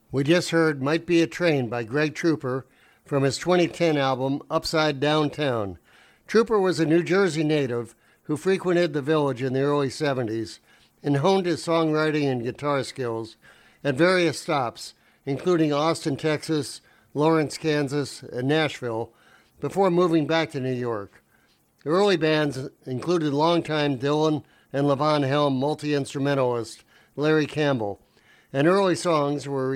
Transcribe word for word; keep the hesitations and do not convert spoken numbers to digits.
We just heard Might Be a Train by Greg Trooper from his twenty ten album Upside Downtown. Trooper was a New Jersey native who frequented the village in the early seventies and honed his songwriting and guitar skills at various stops, including Austin, Texas, Lawrence, Kansas, and Nashville, before moving back to New York. Early bands included longtime Dylan and Levon Helm multi-instrumentalist Larry Campbell, and early songs were